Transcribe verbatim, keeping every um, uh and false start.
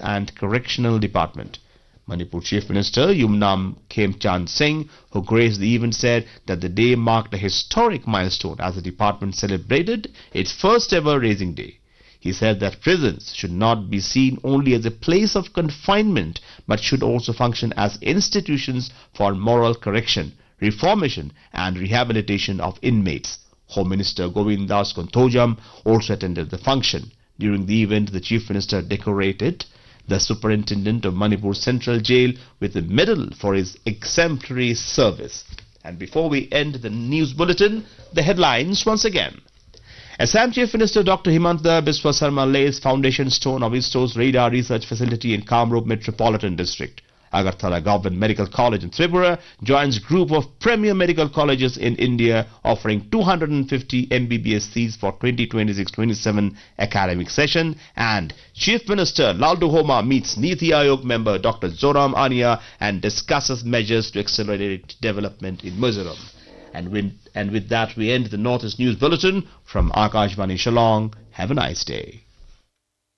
and Correctional Department. Manipur Chief Minister Yumnam Khemchand Singh, who graced the event, said that the day marked a historic milestone as the department celebrated its first ever raising day. He said that prisons should not be seen only as a place of confinement, but should also function as institutions for moral correction, reformation and rehabilitation of inmates. Home Minister Govind Das Kontojam also attended the function. During the event, the Chief Minister decorated the Superintendent of Manipur Central Jail with a medal for his exemplary service. And before we end the news bulletin, the headlines once again. Assam Chief Minister Doctor Himanta Biswa Sarma lays foundation stone of ISRO's radar research facility in Kamrup Metropolitan District. Agartala Government Medical College in Tripura joins group of premier medical colleges in India, offering two hundred fifty M B B S seats for twenty twenty-six twenty-seven academic session. And Chief Minister Laldu Homa meets Niti Aayog member Doctor Zoram Ania and discusses measures to accelerate development in Mizoram. And with, and with that, we end the Northeast News Bulletin from Akashvani Shillong. Have a nice day.